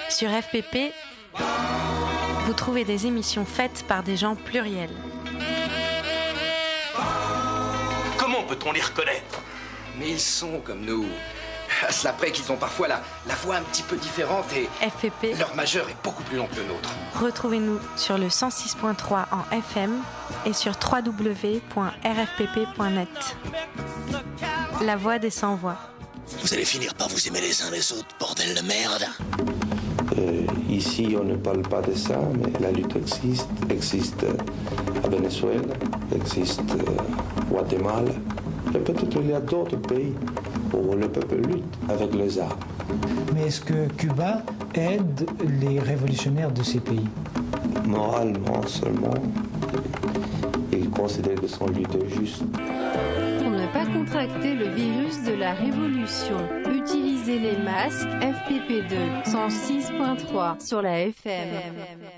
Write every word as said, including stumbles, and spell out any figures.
Sur F P P, vous trouvez des émissions faites par des gens pluriels. Comment peut-on les reconnaître ? Mais ils sont comme nous. À cela près qu'ils ont parfois la, la voix un petit peu différente et F P P, leur majeur est beaucoup plus long que le nôtre. Retrouvez-nous sur le cent six virgule trois en F M et sur w w w point r f p p point net. La voix des sans-voix. Vous allez finir par vous aimer les uns les autres, bordel de merde. Euh, ici, on ne parle pas de ça, mais la lutte existe. Existe à Venezuela, existe au Guatemala. Et peut-être il y a d'autres pays où le peuple lutte avec les armes. Mais est-ce que Cuba aide les révolutionnaires de ces pays ? Moralement seulement, il considère que son lutte est juste. Pour ne pas contracter le virus de la révolution, utilisez les masques F P P deux cent six virgule trois sur la F M.